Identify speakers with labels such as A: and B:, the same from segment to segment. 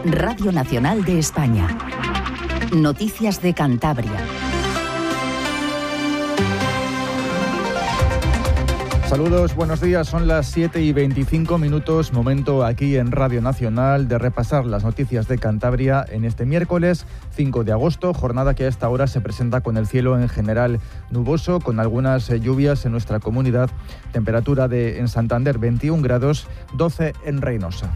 A: Radio Nacional de España. Noticias de Cantabria.
B: Saludos, buenos días. Son las 7:25, momento aquí en Radio Nacional de repasar las noticias de Cantabria en este miércoles 5 de agosto, jornada que a esta hora se presenta con el cielo en general nuboso, con algunas lluvias en nuestra comunidad, temperatura en Santander 21 grados, 12 en Reynosa.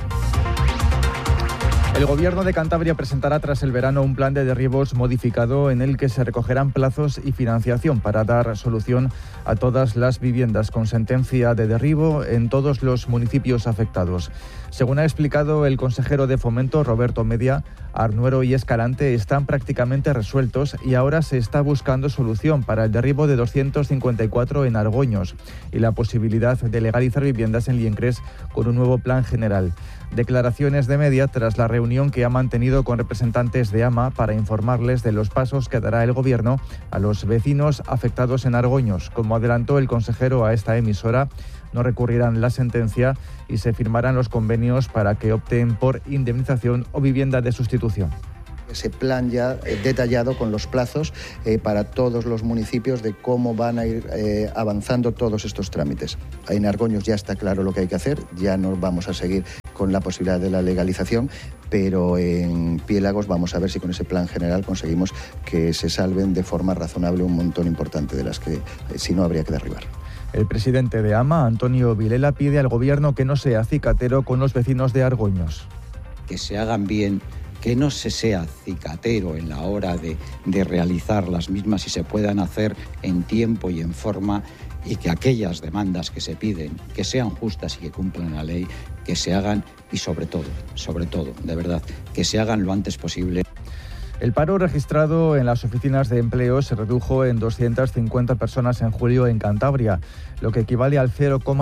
B: El Gobierno de Cantabria presentará tras el verano un plan de derribos modificado en el que se recogerán plazos y financiación para dar solución a todas las viviendas con sentencia de derribo en todos los municipios afectados. Según ha explicado el consejero de Fomento, Roberto Media, Arnuero y Escalante están prácticamente resueltos y ahora se está buscando solución para el derribo de 254 en Argoños y la posibilidad de legalizar viviendas en Liencres con un nuevo plan general. Declaraciones de Media tras la reunión que ha mantenido con representantes de AMA para informarles de los pasos que dará el Gobierno a los vecinos afectados en Argoños. Como adelantó el consejero a esta emisora, no recurrirán la sentencia y se firmarán los convenios para que opten por indemnización o vivienda de sustitución.
C: Ese plan ya detallado con los plazos para todos los municipios de cómo van a ir avanzando todos estos trámites. En Argoños ya está claro lo que hay que hacer, ya no vamos a seguir con la posibilidad de la legalización, pero en Piélagos vamos a ver si con ese plan general conseguimos que se salven de forma razonable un montón importante de las que si no habría que derribar.
B: El presidente de AMA, Antonio Vilela, pide al Gobierno que no sea cicatero con los vecinos de Argoños.
D: Que se hagan bien, que no se sea cicatero en la hora de realizar las mismas y se puedan hacer en tiempo y en forma, y que aquellas demandas que se piden, que sean justas y que cumplan la ley, que se hagan y sobre todo, de verdad, que se hagan lo antes posible.
B: El paro registrado en las oficinas de empleo se redujo en 250 personas en julio en Cantabria, lo que equivale al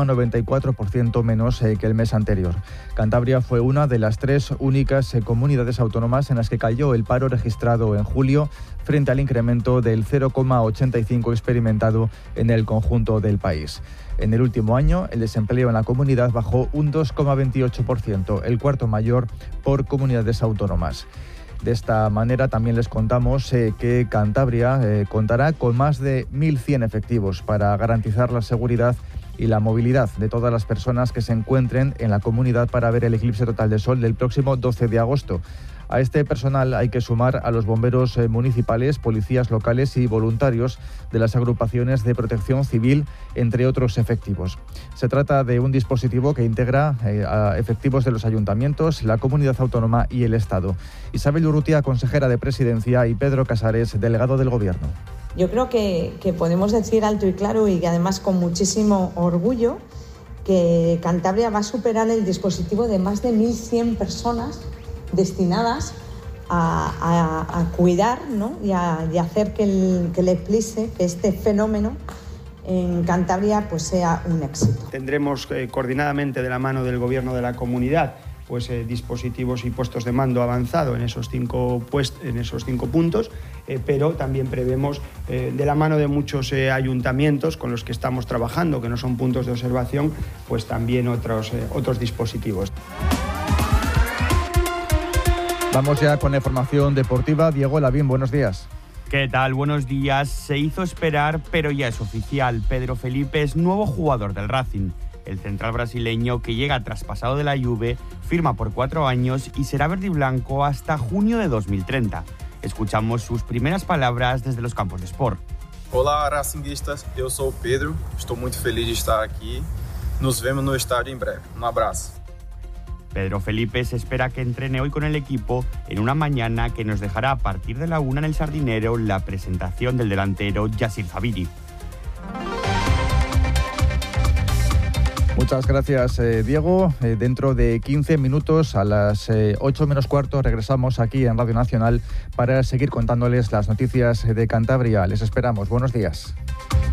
B: 0,94% menos que el mes anterior. Cantabria fue una de las 3 únicas comunidades autónomas en las que cayó el paro registrado en julio, frente al incremento del 0,85% experimentado en el conjunto del país. En el último año, el desempleo en la comunidad bajó un 2,28%, el cuarto mayor por comunidades autónomas. De esta manera también les contamos que Cantabria contará con más de 1.100 efectivos para garantizar la seguridad y la movilidad de todas las personas que se encuentren en la comunidad para ver el eclipse total de sol del próximo 12 de agosto. A este personal hay que sumar a los bomberos municipales, policías locales y voluntarios de las agrupaciones de protección civil, entre otros efectivos. Se trata de un dispositivo que integra a efectivos de los ayuntamientos, la comunidad autónoma y el Estado. Isabel Urrutia, consejera de Presidencia, y Pedro Casares, delegado del Gobierno.
E: Yo creo que podemos decir alto y claro, y además con muchísimo orgullo, que Cantabria va a superar el dispositivo de más de 1.100 personas destinadas a cuidar, ¿no? y a hacer que el eclipse, que este fenómeno en Cantabria pues sea un éxito.
F: Tendremos coordinadamente de la mano del Gobierno de la comunidad dispositivos y puestos de mando avanzado en esos 5 puntos, pero también prevemos de la mano de muchos ayuntamientos con los que estamos trabajando, que no son puntos de observación, pues también otros dispositivos.
B: Vamos ya con la información deportiva. Diego Lavín, buenos días.
G: ¿Qué tal? Buenos días. Se hizo esperar, pero ya es oficial. Pedro Felipe es nuevo jugador del Racing. El central brasileño, que llega traspasado de la Juve, firma por 4 años y será verde y blanco hasta junio de 2030. Escuchamos sus primeras palabras desde los campos de Sport.
H: Olá, racinguistas. Eu sou o Pedro. Estou muito feliz de estar aqui. Nos vemos no estádio en breve. Un abrazo.
G: Pedro Felipe se espera que entrene hoy con el equipo en una mañana que nos dejará a partir de la 1 en el Sardinero la presentación del delantero Yassir Fabiri.
B: Muchas gracias, Diego. Dentro de 15 minutos, a las 8 menos cuarto, regresamos aquí en Radio Nacional para seguir contándoles las noticias de Cantabria. Les esperamos. Buenos días.